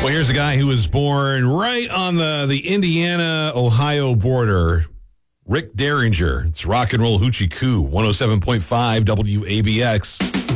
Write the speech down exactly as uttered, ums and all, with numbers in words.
Well, here's a guy who was born right on the, the Indiana-Ohio border. Rick Derringer. It's Rock and Roll Hoochie Coo, one oh seven point five W A B X.